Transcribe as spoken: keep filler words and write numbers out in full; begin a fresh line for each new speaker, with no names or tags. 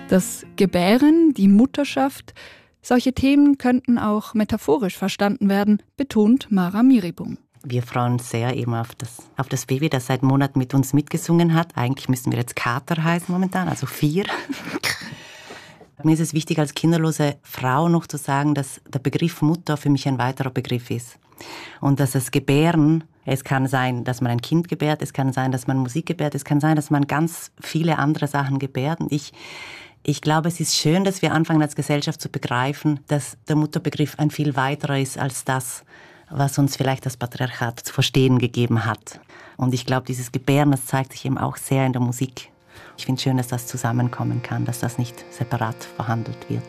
Das Gebären, die Mutterschaft, solche Themen könnten auch metaphorisch verstanden werden, betont Mara Miribung.
Wir freuen uns sehr eben auf das, auf das Baby, das seit Monaten mit uns mitgesungen hat. Eigentlich müssten wir jetzt Kater heißen momentan, also vier. Mir ist es wichtig, als kinderlose Frau noch zu sagen, dass der Begriff Mutter für mich ein weiterer Begriff ist. Und dass das Gebären, es kann sein, dass man ein Kind gebärt, es kann sein, dass man Musik gebärt, es kann sein, dass man ganz viele andere Sachen gebärt. Und ich, ich glaube, es ist schön, dass wir anfangen als Gesellschaft zu begreifen, dass der Mutterbegriff ein viel weiterer ist als das, was uns vielleicht das Patriarchat zu verstehen gegeben hat. Und ich glaube, dieses Gebären, das zeigt sich eben auch sehr in der Musik. Ich finde es schön, dass das zusammenkommen kann, dass das nicht separat verhandelt wird.